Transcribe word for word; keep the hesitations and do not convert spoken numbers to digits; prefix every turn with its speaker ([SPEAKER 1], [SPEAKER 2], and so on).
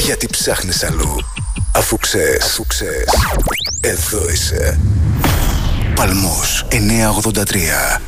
[SPEAKER 1] Γιατί ψάχνεις αλλού, αφού ξέρεις, αφού ξέρεις, εδώ είσαι. Παλμός εννιακόσια ογδόντα τρία.